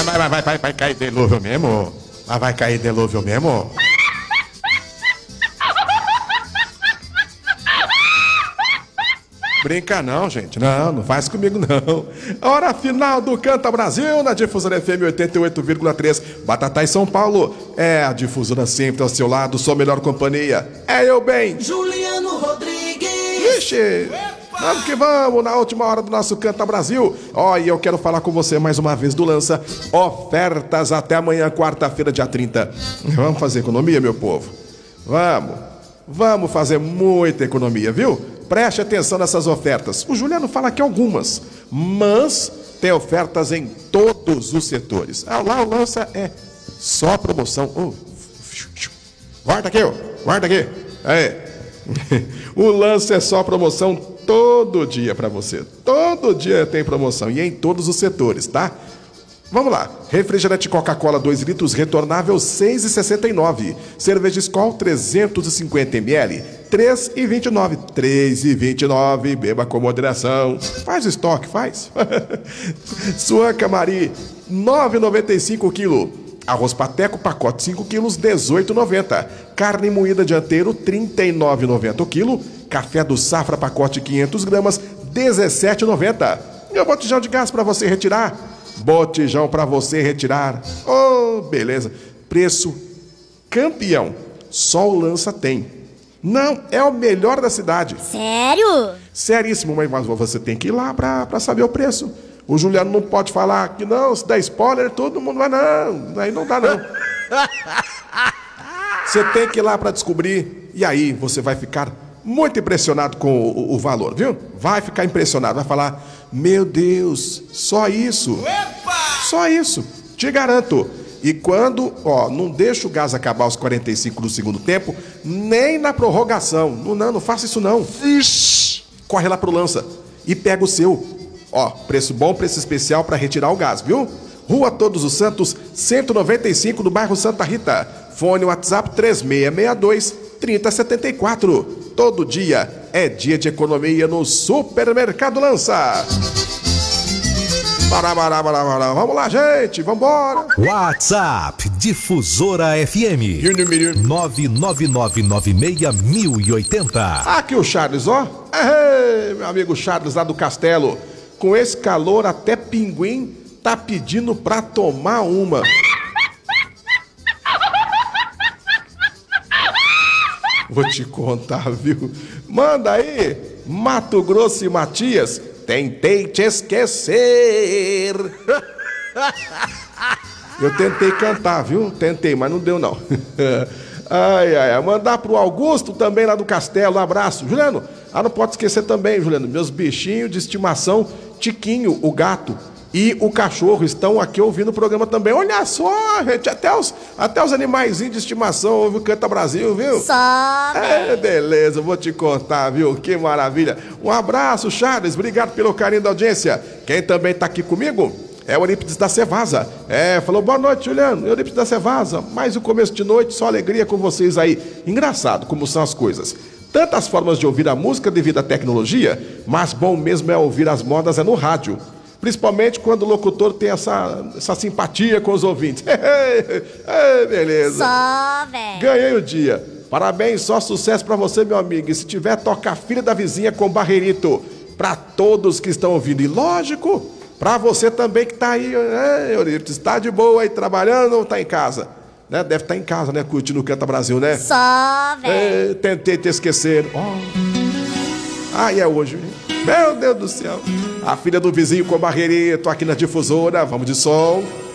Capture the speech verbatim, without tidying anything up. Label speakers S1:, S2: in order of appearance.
S1: Vai, vai, vai, vai, vai cair dilúvio mesmo? Vai, vai cair dilúvio mesmo? Brinca não, gente. Não, não faz comigo não. Hora final do Canta Brasil na Difusora F M oitenta e oito vírgula três. Batatais São Paulo. É a Difusora sempre ao seu lado, sua melhor companhia. É eu bem.
S2: Juliano Rodrigues.
S1: Ixi. Vamos que vamos, na última hora do nosso Canta Brasil. Ó, e eu quero falar com você mais uma vez do Lança. Ofertas até amanhã, quarta-feira, dia trinta. Vamos fazer economia, meu povo? Vamos. Vamos fazer muita economia, viu? Preste atenção nessas ofertas. O Juliano fala aqui algumas, mas tem ofertas em todos os setores. Ah, lá o Lança é só promoção. Oh. Guarda aqui, ó. Guarda aqui. É. O Lança é só promoção todo dia para você. Todo dia tem promoção e em todos os setores, tá? Vamos lá. Refrigerante Coca-Cola dois litros retornável seis reais e sessenta e nove centavos. Cerveja Skol trezentos e cinquenta mililitros três reais e vinte e nove centavos. três reais e vinte e nove centavos. Beba com moderação. Faz o estoque, faz. Suan Camari nove reais e noventa e cinco centavos quilo. Arroz Pateco, pacote cinco quilos, dezoito reais e noventa centavos. Carne moída dianteiro, trinta e nove reais e noventa centavos o quilo. Café do Safra, pacote quinhentas gramas, dezessete reais e noventa centavos. E o botijão de gás para você retirar. Botijão para você retirar. Oh, beleza. Preço campeão. Só o Lança tem. Não, é o melhor da cidade.
S3: Sério?
S1: Seríssimo, mas você tem que ir lá para saber o preço. O Juliano não pode falar que não, se der spoiler, todo mundo vai, não. Aí não dá, não. Você tem que ir lá para descobrir. E aí você vai ficar muito impressionado com o, o, o valor, viu? Vai ficar impressionado, vai falar, meu Deus, só isso.
S2: Epa!
S1: Só isso, te garanto. E quando, ó, não deixa o gás acabar aos quarenta e cinco do segundo tempo, nem na prorrogação. Não, não, não faça isso não. Ixi. Corre lá pro Lança e pega o seu. Ó, preço bom, preço especial para retirar o gás, viu? Rua Todos os Santos, cento e noventa e cinco, do bairro Santa Rita. Fone WhatsApp três seis seis dois, três zero sete quatro. Todo dia é dia de economia no Supermercado Lança. Bará, bará, bará, bará. Vamos lá, gente, vambora.
S4: WhatsApp Difusora F M nove nove nove nove seis mil e oitenta.
S1: Aqui o Charles, ó. Ei, meu amigo Charles lá do Castelo. Com esse calor até pinguim tá pedindo pra tomar uma. Vou te contar, viu? Manda aí, Mato Grosso e Matias. Tentei te esquecer. Eu tentei cantar, viu? Tentei, mas não deu não. Ai, ai, ai. Mandar pro Augusto também lá do Castelo. Um abraço. Juliano, ah, não pode esquecer também, Juliano. Meus bichinhos de estimação, Tiquinho, o gato, e o cachorro estão aqui ouvindo o programa também. Olha só, gente, até os, até os animaizinhos de estimação ouvem o Canta Brasil, viu?
S3: Só,
S1: É, beleza, vou te contar, viu? Que maravilha. Um abraço, Charles, obrigado pelo carinho da audiência. Quem também tá aqui comigo é o Eurípides da Cevasa. É, falou, boa noite, Juliano. Eurípides da Cevasa, mais o começo de noite, só alegria com vocês aí. Engraçado como são as coisas. Tantas formas de ouvir a música devido à tecnologia, mas bom mesmo é ouvir as modas é no rádio. Principalmente quando o locutor tem essa, essa simpatia com os ouvintes. É, beleza.
S3: só, velho.
S1: Ganhei o dia. Parabéns, só sucesso pra você, meu amigo. E se tiver, toca a Filha da Vizinha com Barreirito. Pra todos que estão ouvindo. E lógico, pra você também que tá aí. É, Eurípides, tá de boa aí trabalhando ou tá em casa? Né? Deve estar tá em casa, né? Curtindo o Canta Brasil, né?
S3: Só, velho.
S1: É, tentei te esquecer. Oh. Ah, e é hoje. Meu Deus do céu. A Filha do Vizinho com Barreirito aqui na Difusora. Vamos de som.